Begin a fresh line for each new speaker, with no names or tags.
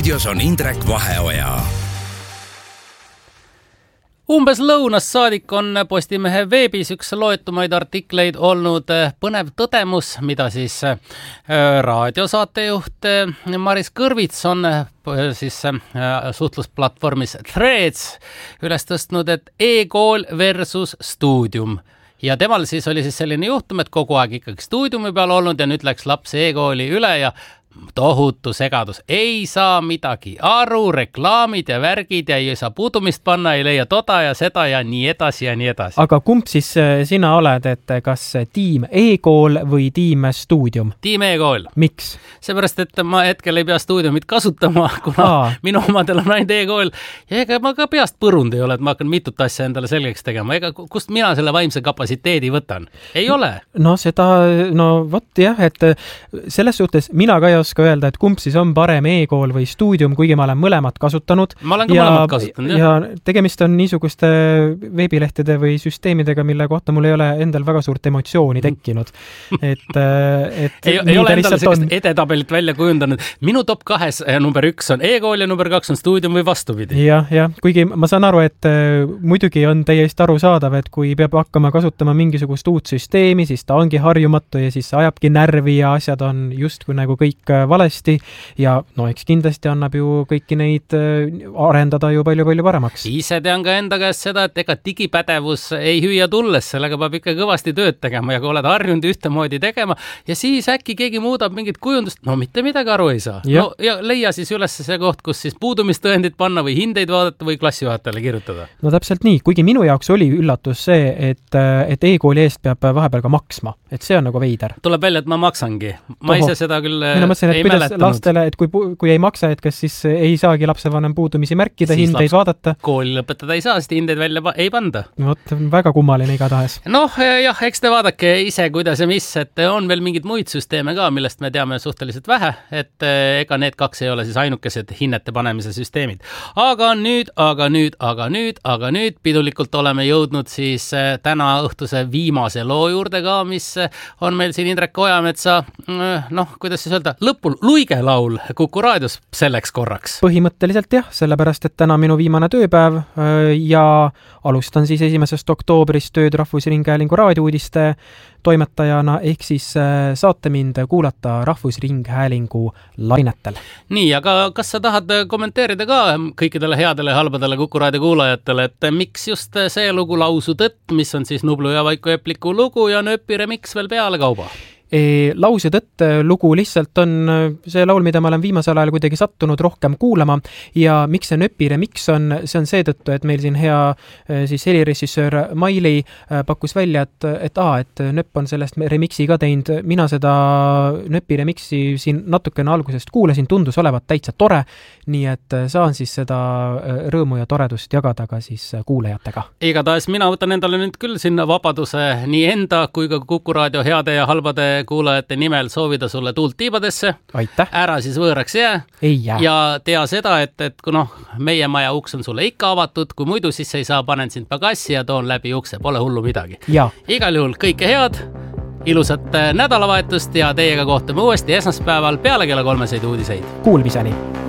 stuudios on Indrek Vaheoja.
Umbes lõunast saadik on Postimehe veebis üks loetumaid artikleid olnud põnev tõdemus, mida siis raadiosaatejuht Maris Kõrvits on siis suhtlusplatvormis Threads üles tõstnud, et e-kool versus stuudium. Ja temal siis oli siis selline juhtum, et kogu aeg ikkagi stuudiumi peal olnud ja nüüd läks laps e-kooli üle ja tohutu segadus. Ei saa midagi aru, reklaamid ja värgid ja ei saa puudumist panna, ei leia toda ja seda ja nii edasi ja nii edasi.
Aga kumb siis sina oled, et kas tiim e-kool või tiim stuudium?
Tiim e-kool.
Miks?
Seepärast, et ma hetkel ei pea stuudiumit kasutama, kuna minu omadel on ainult e-kool ja ega ma ka peast põrund ei ole, et ma hakkan mitut asja endale selgeks tegema. Ega kust mina selle vaimse kapatsiteedi võtan? Ei ole.
No seda, vot jah, et selles suhtes mina ka ei oska öelda, et kumb siis on parem e-kool või stuudium, kuigi ma olen mõlemad kasutanud.
Ma olen ka mõlemad kasutanud,
jah. Ja tegemist on niisuguste veebilehtede või süsteemidega, mille kohta mul ei ole endal väga suurt emotsiooni tekkinud.
ei ole endal sellist edetabelit välja kujundanud. Minu top 2 number 1 on e-kool ja number 2 on stuudium või vastupidi.
Jah, kuigi ma saan aru, et muidugi on täiesti arusaadav, et kui peab hakkama kasutama mingisugust uut süsteemi, siis ta ongi harjumatu ja siis ajabki närvi ja asjad on justkui nagu kõik valesti ja eks kindlasti annab ju kõiki neid arendada ju palju-palju paremaks.
Ise tean ka enda käest seda, et ega digipädevus ei hüüa tulles, sellega peab ikka kõvasti tööd tegema ja kui oled harjunud ühtemoodi tegema ja siis äkki keegi muudab mingit kujundust, mitte midagi aru ei saa. Ja leia siis üles see koht, kus siis puudumistõendid panna või hindeid vaadata või klassijuhatajale kirjutada.
No täpselt nii, kuigi minu jaoks oli üllatus see, et e-kooli eest peab vahepeal ka maksma, et see on nagu veider.
Tuleb välja, et ma maksangi. Ma ise seda küll
ei mäletanud. Lastele, et kui ei maksa, et kas siis ei saagi lapsevanem puudumisi märkida, siis hindeid vaadata?
Kooli lõpetada ei saa, sest hindeid välja ei panda.
Vot, väga kummaline igatahes.
Jah, eks te vaadake ise, kuidas ja mis, et on veel mingid muid süsteeme ka, millest me teame suhteliselt vähe, et ega need 2 ei ole siis ainukesed hinnete panemise süsteemid. Aga nüüd pidulikult oleme jõudnud siis täna õhtuse viimase loo juurde ka, mis on meil siin Indrek Ojametsa, kuidas siis öelda, luigelaul Kuku raadios selleks korraks.
Põhimõtteliselt jah, sellepärast, et täna minu viimane tööpäev ja alustan siis 1. oktoobrist tööd Rahvusringhäälingu raadiouudiste toimetajana, ehk siis saate mind kuulata Rahvusringhäälingu lainetel. Nii,
aga kas sa tahad kommenteerida ka kõikidele headele ja halbadele Kuku raadio kuulajatele, et miks just see lugu Lausu tõtt, mis on siis Nublu ja Vaiko Epliku lugu ja Nööpi remix veel peale kauba?
Laus ja tõtt lugu lihtsalt on see laul, mida ma olen viimasel ajal kuidagi sattunud rohkem kuulama ja miks see Nööpi remix on, see on seetõttu, et meil siin hea siis helirežissöör Maili pakkus välja, et Nööp on sellest remixi ka teinud. Mina seda Nööpi remixi siin natukene algusest kuulasin, tundus olevat täitsa tore, nii et saan siis seda rõõmu ja toredust jagada ka siis kuulajatega.
Igatahes mina võtan endale nüüd küll sinna vabaduse nii enda kui ka Kuku raadio heade ja halbade kuulajate nimel soovida sulle tuult tiibadesse.
Aitäh.
Ära siis võõraks jää.
Ei jää.
Ja tea seda, et kui meie maja uks on sulle ikka avatud, kui muidu siis ei saa, panen sind pagassi ja toon läbi ukse, pole hullu midagi.
Ja.
Igal juhul kõike head, ilusat nädalavahetust ja teiega kohtume uuesti esmaspäeval peale kella 3 uudiseid.
Kuulmiseni.